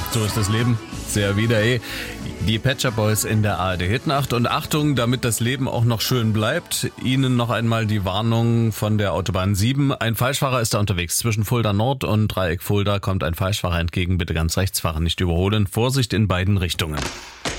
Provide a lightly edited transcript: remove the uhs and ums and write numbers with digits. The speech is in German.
So ist das Leben. Sehr wieder, ey. Die Pet Shop Boys in der ARD Hitnacht. Und Achtung, damit das Leben auch noch schön bleibt, Ihnen noch einmal die Warnung von der Autobahn 7. Ein Falschfahrer ist da unterwegs. Zwischen Fulda Nord und Dreieck Fulda kommt ein Falschfahrer entgegen. Bitte ganz rechts fahren, nicht überholen. Vorsicht in beiden Richtungen.